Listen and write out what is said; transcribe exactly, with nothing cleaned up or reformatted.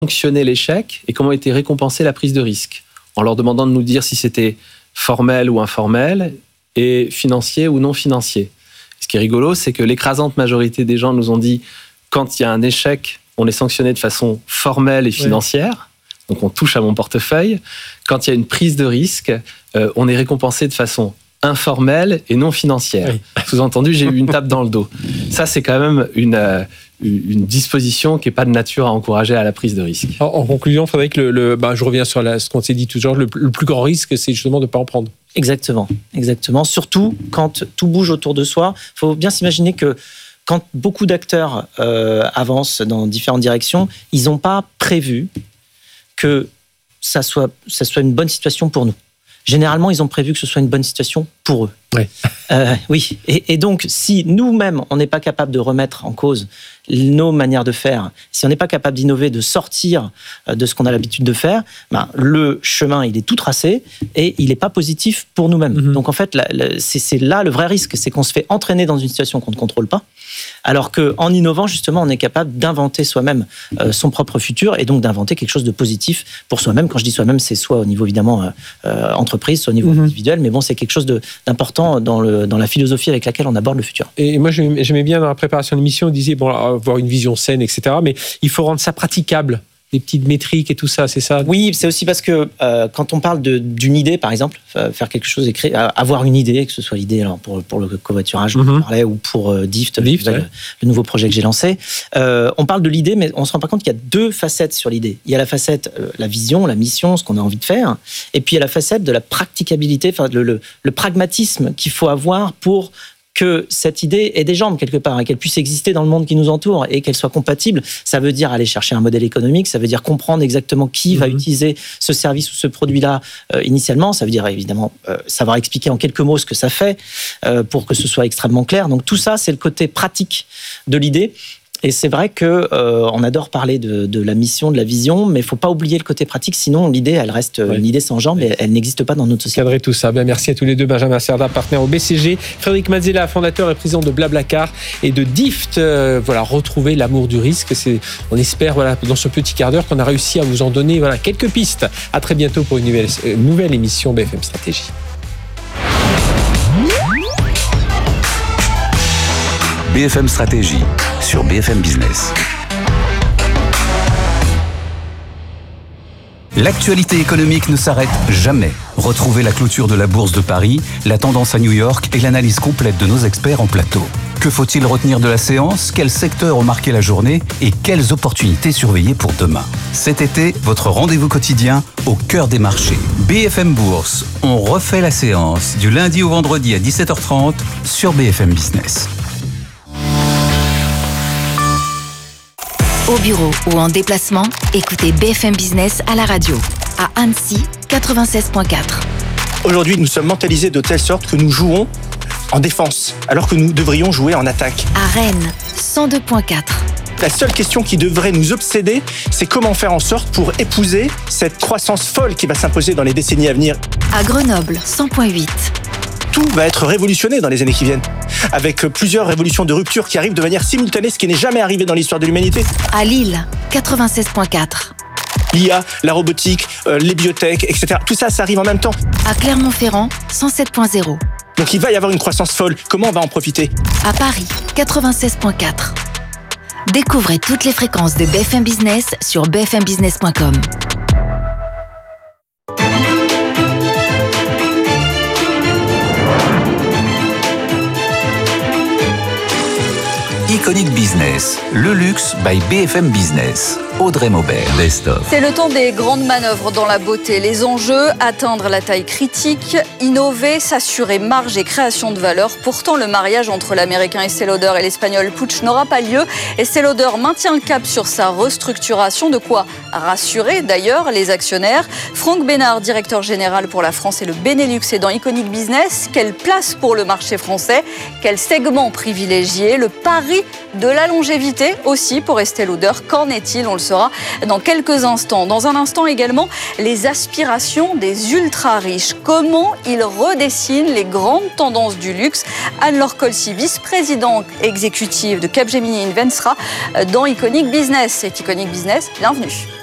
sanctionné l'échec et comment était récompensée la prise de risque, en leur demandant de nous dire si c'était formel ou informel et financier ou non financier. Ce qui est rigolo, c'est que l'écrasante majorité des gens nous ont dit quand il y a un échec, on est sanctionné de façon formelle et financière, oui. Donc on touche à mon portefeuille. Quand il y a une prise de risque, euh, on est récompensé de façon informelle et non financière. Oui. Sous-entendu, j'ai eu une tape dans le dos. Ça, c'est quand même une, euh, une disposition qui n'est pas de nature à encourager à la prise de risque. En, en conclusion, Frédéric, le, le, bah, je reviens sur la, ce qu'on s'est dit tout à l'heure, le, le plus grand risque, c'est justement de ne pas en prendre. Exactement, exactement. Surtout quand tout bouge autour de soi. Il faut bien s'imaginer que quand beaucoup d'acteurs euh, avancent dans différentes directions, ils n'ont pas prévu que ça soit, ça soit une bonne situation pour nous. Généralement, ils ont prévu que ce soit une bonne situation pour eux. Oui. Euh, oui. Et, et donc, si nous-mêmes, on n'est pas capable de remettre en cause nos manières de faire, si on n'est pas capable d'innover, de sortir de ce qu'on a l'habitude de faire, ben, le chemin, il est tout tracé et il n'est pas positif pour nous-mêmes. Mm-hmm. Donc, en fait, la, la, c'est, c'est là le vrai risque, c'est qu'on se fait entraîner dans une situation qu'on ne contrôle pas, alors qu'en innovant, justement, on est capable d'inventer soi-même euh, son propre futur et donc d'inventer quelque chose de positif pour soi-même. Quand je dis soi-même, c'est soit au niveau, évidemment, euh, euh, entreprise, soit au niveau mm-hmm. individuel, mais bon, c'est quelque chose de, d'important dans, le, dans la philosophie avec laquelle on aborde le futur. Et moi, j'aimais bien dans la préparation de l'émission, on disait, bon, avoir une vision saine, et cetera, mais il faut rendre ça praticable. Des petites métriques et tout ça, c'est ça? Oui, c'est aussi parce que euh, quand on parle de, d'une idée, par exemple, faire quelque chose, écrire, avoir une idée, que ce soit l'idée alors pour, pour le covoiturage, mm-hmm. on parlait, ou pour euh, Dift, Dift le, ouais. le nouveau projet que j'ai lancé, euh, on parle de l'idée, mais on ne se rend pas compte qu'il y a deux facettes sur l'idée. Il y a la facette, euh, la vision, la mission, ce qu'on a envie de faire, et puis il y a la facette de la practicabilité, enfin le, le, le pragmatisme qu'il faut avoir pour que cette idée ait des jambes quelque part et qu'elle puisse exister dans le monde qui nous entoure et qu'elle soit compatible. Ça veut dire aller chercher un modèle économique, ça veut dire comprendre exactement qui mmh. va utiliser ce service ou ce produit-là euh, initialement. Ça veut dire évidemment euh, savoir expliquer en quelques mots ce que ça fait euh, pour que ce soit extrêmement clair. Donc tout ça, c'est le côté pratique de l'idée. Et c'est vrai que euh, on adore parler de, de la mission, de la vision, mais il ne faut pas oublier le côté pratique, sinon l'idée, elle reste ouais. une idée sans jambes et elle n'existe pas dans notre société. Cadrer tout ça. Bien, merci à tous les deux. Benjamin Cerda, partenaire au B C G, Frédéric Mazzella, fondateur et président de Blablacar et de Dift. Euh, voilà, retrouver l'amour du risque. C'est, on espère, voilà, dans ce petit quart d'heure, qu'on a réussi à vous en donner voilà, quelques pistes. À très bientôt pour une nouvelle, une nouvelle émission B F M Stratégie. B F M Stratégie sur B F M Business. L'actualité économique ne s'arrête jamais. Retrouvez la clôture de la Bourse de Paris, la tendance à New York et l'analyse complète de nos experts en plateau. Que faut-il retenir de la séance? Quels secteurs ont marqué la journée? Et quelles opportunités surveiller pour demain? Cet été, votre rendez-vous quotidien au cœur des marchés. B F M Bourse, on refait la séance du lundi au vendredi à dix-sept heures trente sur B F M Business. Au bureau ou en déplacement, écoutez B F M Business à la radio. À Annecy, quatre-vingt-seize virgule quatre. Aujourd'hui, nous sommes mentalisés de telle sorte que nous jouons en défense, alors que nous devrions jouer en attaque. À Rennes, cent deux virgule quatre. La seule question qui devrait nous obséder, c'est comment faire en sorte pour épouser cette croissance folle qui va s'imposer dans les décennies à venir. À Grenoble, cent virgule huit. Tout va être révolutionné dans les années qui viennent, avec plusieurs révolutions de rupture qui arrivent de manière simultanée, ce qui n'est jamais arrivé dans l'histoire de l'humanité. À Lille, quatre-vingt-seize virgule quatre. L'I A, la robotique, euh, les biotech, et cetera. Tout ça, ça arrive en même temps. À Clermont-Ferrand, cent sept virgule zéro. Donc il va y avoir une croissance folle. Comment on va en profiter? À Paris, quatre-vingt-seize virgule quatre. Découvrez toutes les fréquences de B F M Business sur b f m business point com. Iconic Business, le luxe by B F M Business. Audrey Maubert, Best of. C'est le temps des grandes manœuvres dans la beauté. Les enjeux, atteindre la taille critique, innover, s'assurer marge et création de valeur. Pourtant, le mariage entre l'américain Estée Lauder et l'espagnol Puig n'aura pas lieu. Estée Lauder maintient le cap sur sa restructuration, de quoi rassurer d'ailleurs les actionnaires. Franck Bénard, directeur général pour la France et le Benelux, est dans Iconic Business. Quelle place pour le marché français? Quel segment privilégié? Le pari de la longévité aussi pour Estée Lauder. Qu'en est-il? On le saura dans quelques instants. Dans un instant également, les aspirations des ultra-riches. Comment ils redessinent les grandes tendances du luxe? Anne-Laure Colcy, vice-présidente exécutive de Capgemini Invent, sera dans Iconic Business. C'est Iconic Business, bienvenue.